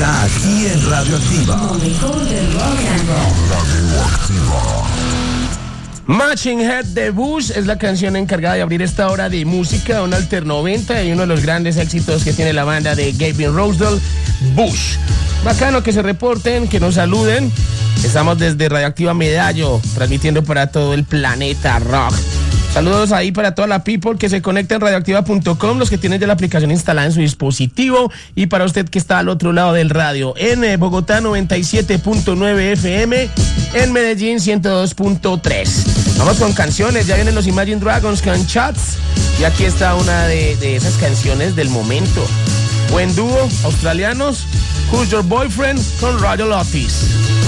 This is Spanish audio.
está aquí en Radioactiva. Lo mejor del rock and roll. Radioactiva. Matching Head de Bush es la canción encargada de abrir esta hora de música, un Alter 90 y uno de los grandes éxitos que tiene la banda de Gavin Rossdale, Bush. Bacano que se reporten, que nos saluden. Estamos desde Radioactiva Medallo, transmitiendo para todo el planeta rock. Saludos ahí para toda la people que se conecta en radioactiva.com, los que tienen ya la aplicación instalada en su dispositivo, y para usted que está al otro lado del radio, en Bogotá 97.9 FM, en Medellín 102.3. Vamos con canciones, ya vienen los Imagine Dragons con Chats, y aquí está una de esas canciones del momento. Buen dúo, australianos, Who's Your Boyfriend con Roger Otis.